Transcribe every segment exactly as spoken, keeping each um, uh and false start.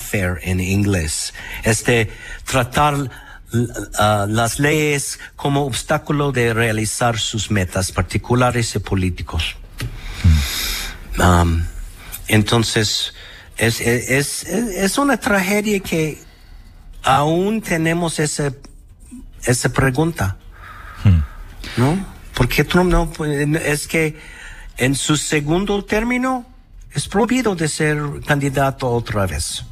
lawfare en inglés. Este, tratar uh, las leyes como obstáculo de realizar sus metas particulares y políticos. Um, entonces, es, es, es, es una tragedia que aún tenemos esa, esa pregunta, ¿no? Porque Trump no, es que en su segundo término es prohibido de ser candidato otra vez.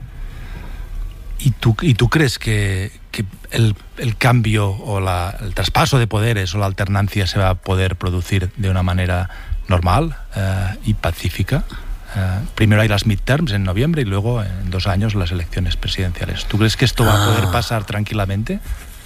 ¿Y tú, y tú crees que, que el, el cambio o la, el traspaso de poderes o la alternancia se va a poder producir de una manera normal eh, y pacífica? Eh, primero hay las midterms en noviembre y luego en dos años las elecciones presidenciales. ¿Tú crees que esto va a poder pasar tranquilamente?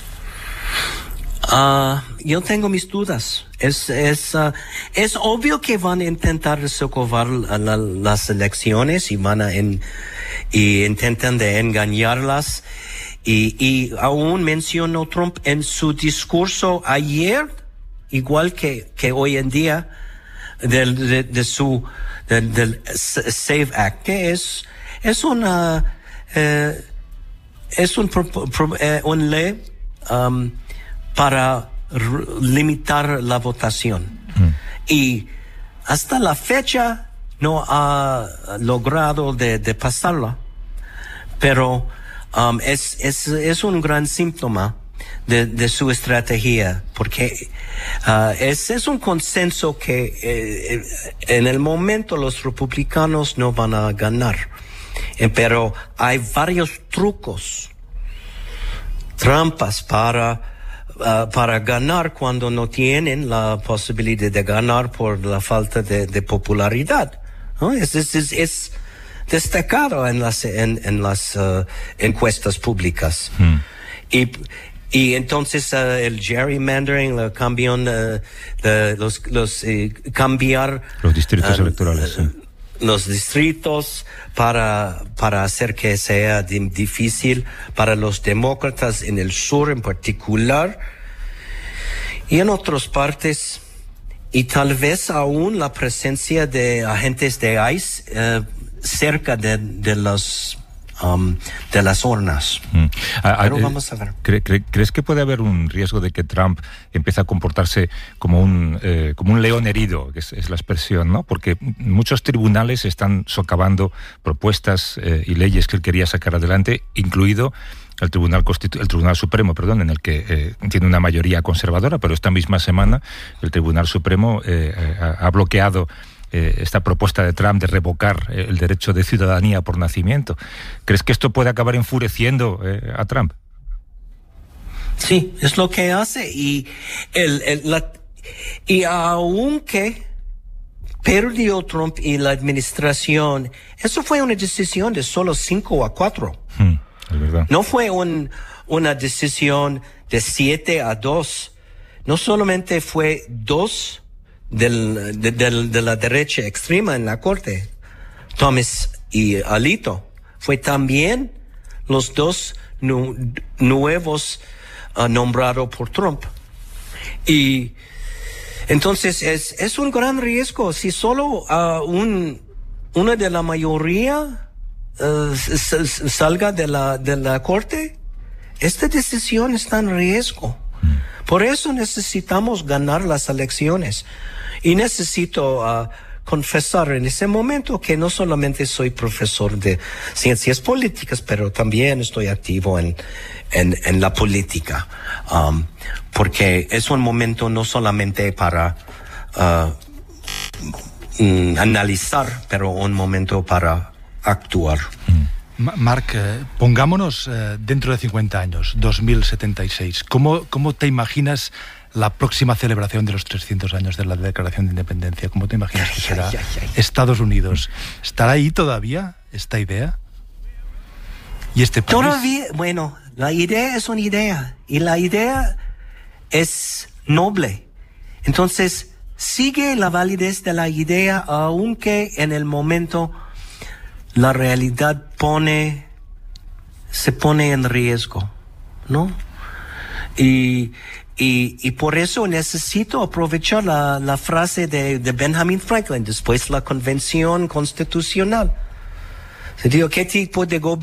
Uh, yo tengo mis dudas. Es, es, uh, es obvio que van a intentar socavar la, la, las elecciones y van a en, y intentan de engañarlas. Y, y aún mencionó Trump en su discurso ayer, igual que, que hoy en día, del, de, de su, del, del Save Act, que es, es una, eh, es un, pro, pro, eh, un ley, um, para r- limitar la votación. Mm. Y hasta la fecha no ha logrado de, de pasarla. Pero um, es, es, es un gran síntoma de, de su estrategia, porque uh, es, es un consenso que eh, en el momento los republicanos no van a ganar. Eh, pero hay varios trucos, trampas para Uh, para ganar cuando no tienen la posibilidad de ganar por la falta de, de popularidad, ¿no? Es, es, es, es destacado en las, en, en las uh, encuestas públicas. Hmm. Y, y entonces uh, el gerrymandering, la cambión, uh, de los, los, eh, cambiar los distritos uh, electorales, uh, sí. los distritos para, para hacer que sea di- difícil para los demócratas en el sur en particular y en otras partes, y tal vez aún la presencia de agentes de ICE eh, cerca de, de los Um, de las urnas. Mm. Ah, Pero eh, vamos a ver. ¿cre, cre, ¿Crees que puede haber un riesgo de que Trump empiece a comportarse como un eh, como un león herido, que es, es la expresión, ¿no? Porque muchos tribunales están socavando propuestas eh, y leyes que él quería sacar adelante, incluido el Tribunal Constitu- el Tribunal Supremo, perdón, en el que eh, tiene una mayoría conservadora, pero esta misma semana el Tribunal Supremo eh, ha, ha bloqueado Eh, esta propuesta de Trump de revocar eh, el derecho de ciudadanía por nacimiento. ¿Crees que esto puede acabar enfureciendo eh, a Trump? Sí, es lo que hace. Y, el, el, la, y aunque perdió Trump y la administración, eso fue una decisión de solo cinco a cuatro. Hmm, es verdad. No fue un, una decisión de siete a dos. No solamente fue dos Del, de, de, de la derecha extrema en la corte, Thomas y Alito, fue también los dos nu, nuevos uh, nombrados por Trump. Y entonces es, es un gran riesgo si solo uh, un, una de la mayoría uh, s- s- salga de la, de la corte. Esta decisión está en riesgo. Por eso necesitamos ganar las elecciones. Y necesito uh, confesar en ese momento que no solamente soy profesor de ciencias políticas, pero también estoy activo en, en, en la política. Um, porque es un momento no solamente para uh, mm, analizar, pero un momento para actuar. Marc, eh, pongámonos eh, dentro de cincuenta años, dos mil setenta y seis. ¿Cómo, cómo te imaginas la próxima celebración de los trescientos años de la Declaración de Independencia? ¿Cómo te imaginas que será ay, ay, ay. Estados Unidos? ¿Estará ahí todavía esta idea? ¿Y este país? Todavía, bueno, la idea es una idea y la idea es noble. Entonces, sigue la validez de la idea, aunque en el momento la realidad pone, se pone en riesgo, ¿no? Y, y, y por eso necesito aprovechar la, la frase de, de Benjamin Franklin después de la Convención Constitucional. Se dijo, ¿qué tipo de gobierno